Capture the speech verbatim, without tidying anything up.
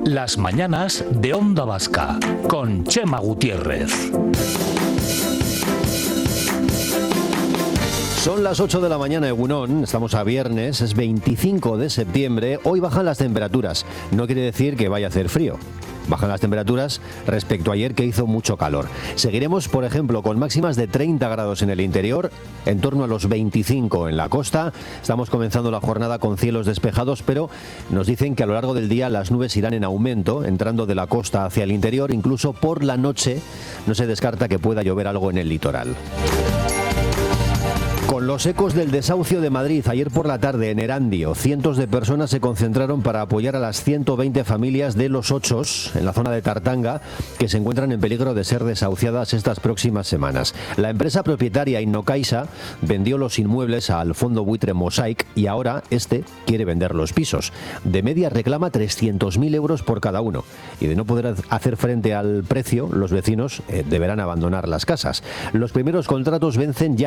Las mañanas de Onda Vasca, con Chema Gutiérrez. Son las ocho de la mañana, Egunon, estamos a viernes, es veinticinco de septiembre, hoy bajan las temperaturas, no quiere decir que vaya a hacer frío. Bajan las temperaturas respecto a ayer, que hizo mucho calor. Seguiremos, por ejemplo, con máximas de treinta grados en el interior, en torno a los veinticinco en la costa. Estamos comenzando la jornada con cielos despejados, pero nos dicen que a lo largo del día las nubes irán en aumento, entrando de la costa hacia el interior. Incluso por la noche no se descarta que pueda llover algo en el litoral. Con los ecos del desahucio de Madrid, ayer por la tarde en Erandio, cientos de personas se concentraron para apoyar a las ciento veinte familias de Los Ochos, en la zona de Tartanga, que se encuentran en peligro de ser desahuciadas estas próximas semanas. La empresa propietaria Innocaixa vendió los inmuebles al fondo buitre Mosaic y ahora este quiere vender los pisos. De media reclama trescientos mil euros por cada uno, y de no poder hacer frente al precio, los vecinos eh, deberán abandonar las casas. Los primeros contratos vencen ya